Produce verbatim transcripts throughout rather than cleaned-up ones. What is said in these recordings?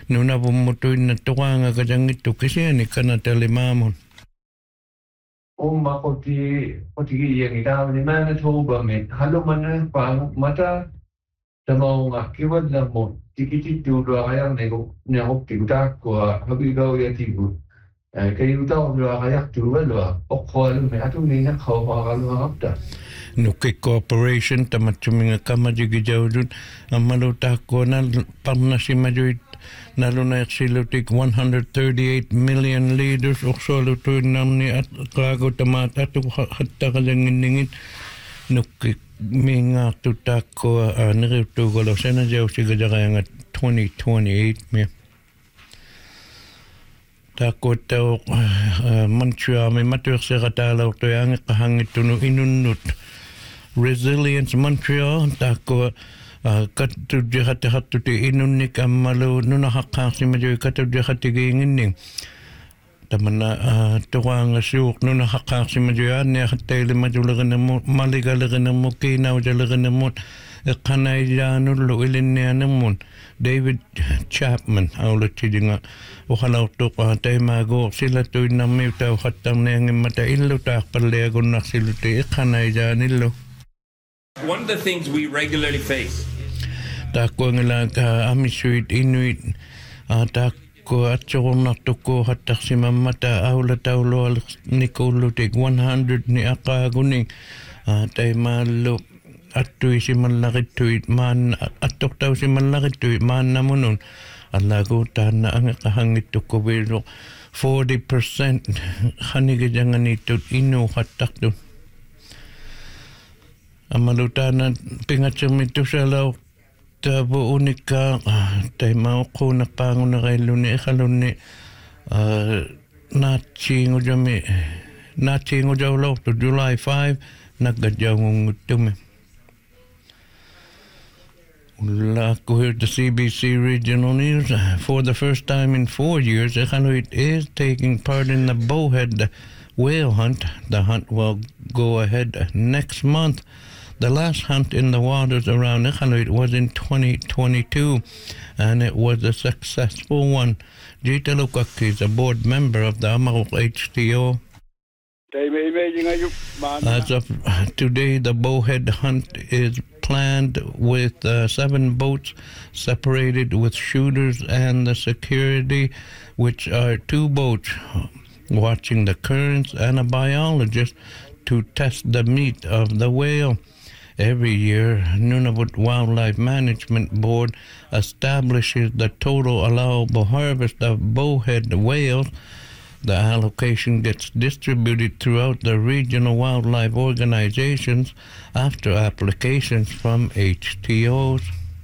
nuna bumutuin na tuwanga kajangito kasi ni kanatali mamon. Umma koti koti yang ida ni Manitoba me halo mana pang mata tamau ngakiwan na mo tikiti tudo ayang nego nego tiuda ko habi go ya tibu kayu tau lo ayak tuwa lo okol me atu ni na kho ha lo apta Nuki Corporation tamachuminga kama jigi jawdun amaluta ko na pamna si majuit naluna silutik one hundred thirty-eight million liters oksalutu namni at klago tamata tu hatta kalangin nuki minga tutako niritu ko lo sena jaw si gajagaya twenty twenty-eight me tako tau Montreal me matur seratala to yang kahangitunu inunut Resilience Montreal tako katu jihati hatu ti inunik amalu nuna hakasi majoy katu jihati gingin tamana tuwang asyuk nuna hakasi majoy ane hatay limajulagan mo maligalagan mo kinaw jalagan mo kanay janullo ilin mo David Chapman awla chidi nga ukalaw to ka tay mago sila to namiw taw hatang nangin mata illo tak palagon na sila ti kanay janillo. One of the things we regularly face. Tako ngila ka amisuit inuit tako atso na toko hatak si mamata awla tawlo nikulutik one hundred ni akaguning tay malo atoy si malakituit man atok taw si malakituit man namunon alago tan na ang kahangit toko pero forty percent hanigajangan ito inu hatak doon. Amalutan pingatsamito sa law tabo unika tay mao ko na pangon na kay luni kaluni natsingo jami natsingo jaw law to July fifth naggadyaw ng tume ula ko heard the C B C Regional News for the first time in four years Iqaluit is taking part in the bowhead whale hunt. The hunt will go ahead next month. The last hunt in the waters around Iqaluit was in twenty twenty-two, and it was a successful one. Jita Lukaki is a board member of the Amarok H T O. As of today, the bowhead hunt is planned with uh, seven boats separated with shooters and the security, which are two boats watching the currents and a biologist to test the meat of the whale. Every year, Nunavut Wildlife Management Board establishes the total allowable harvest of bowhead whales. The allocation gets distributed throughout the regional wildlife organizations after applications from H T Os.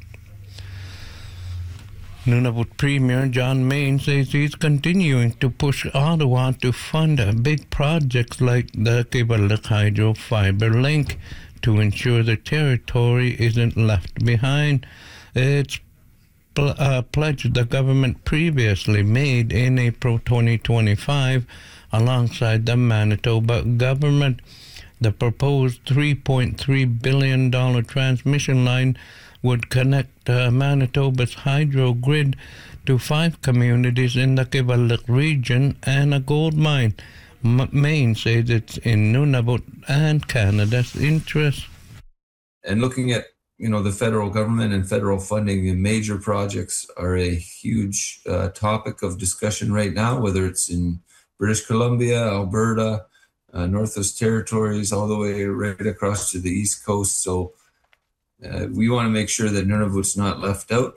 Nunavut Premier John Mayne says he's continuing to push Ottawa to fund big projects like the Kivalliq Hydro Fiber Link to ensure the territory isn't left behind. It's pl- uh, pledge the government previously made in April twenty twenty-five alongside the Manitoba government. The proposed three point three billion dollars transmission line would connect uh, Manitoba's hydro grid to five communities in the Kivalliq region and a gold mine. M- Maine says it's in Nunavut and Canada's interest. And looking at, you know, the federal government and federal funding in major projects are a huge uh, topic of discussion right now, whether it's in British Columbia, Alberta, uh, Northwest Territories, all the way right across to the East Coast. So uh, we want to make sure that Nunavut's not left out.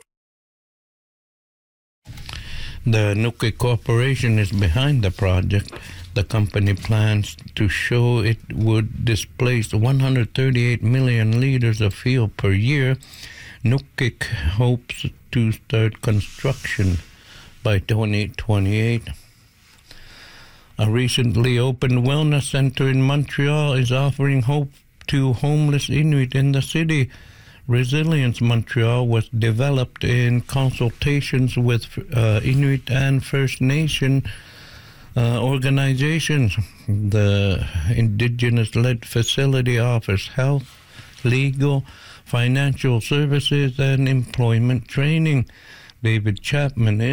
The Nuki Corporation is behind the project. The company plans to show it would displace one hundred thirty-eight million liters of fuel per year. Nukik hopes to start construction by twenty twenty-eight. A recently opened wellness center in Montreal is offering hope to homeless Inuit in the city. Resilience Montreal was developed in consultations with uh, Inuit and First Nation uh, organizations. The Indigenous-led facility offers health, legal, financial services, and employment training. David Chapman is